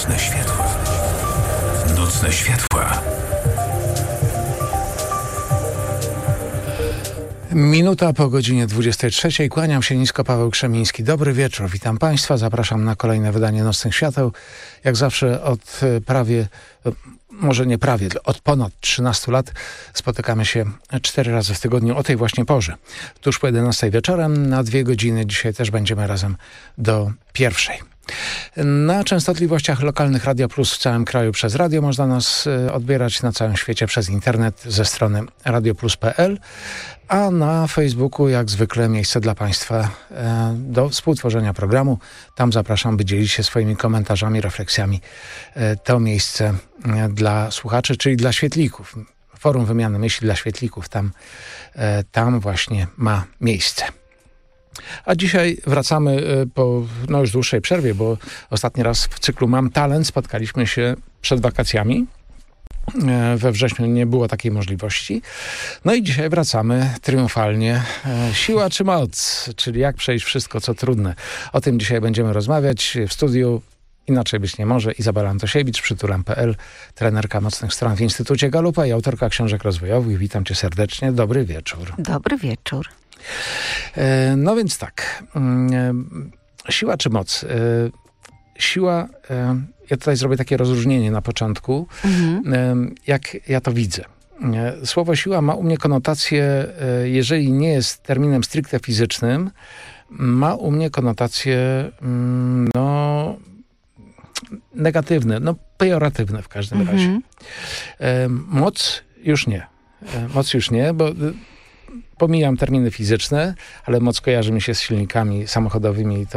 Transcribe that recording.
Nocne światła. Nocne światła. Minuta po godzinie 23. Kłaniam się nisko, Paweł Krzemiński. Dobry wieczór, witam Państwa. Zapraszam na kolejne wydanie Nocnych Świateł. Jak zawsze od od ponad 13 lat spotykamy się 4 razy w tygodniu o tej właśnie porze. Tuż po 11 wieczorem na 2 godziny. Dzisiaj też będziemy razem do 1. Na częstotliwościach lokalnych Radio Plus w całym kraju przez radio można nas odbierać, na całym świecie przez internet ze strony radioplus.pl, a na Facebooku jak zwykle miejsce dla Państwa do współtworzenia programu. Tam zapraszam, by dzielić się swoimi komentarzami, refleksjami. To miejsce dla słuchaczy, czyli dla świetlików. Forum Wymiany Myśli dla Świetlików tam właśnie ma miejsce. A dzisiaj wracamy po już dłuższej przerwie, bo ostatni raz w cyklu Mam Talent spotkaliśmy się przed wakacjami. We wrześniu nie było takiej możliwości. No i dzisiaj wracamy triumfalnie. Siła czy moc, czyli jak przejść wszystko, co trudne. O tym dzisiaj będziemy rozmawiać w studiu. Inaczej być nie może. Izabela Antosiewicz, przytulam.pl, trenerka mocnych stron w Instytucie Galupa i autorka książek rozwojowych. Witam cię serdecznie. Dobry wieczór. Dobry wieczór. No więc tak. Siła czy moc? Siła, ja tutaj zrobię takie rozróżnienie na początku, jak ja to widzę. Słowo siła ma u mnie konotację, jeżeli nie jest terminem stricte fizycznym, ma u mnie konotacje negatywne, pejoratywne w każdym razie. Moc już nie, bo pomijam terminy fizyczne, ale moc kojarzy mi się z silnikami samochodowymi.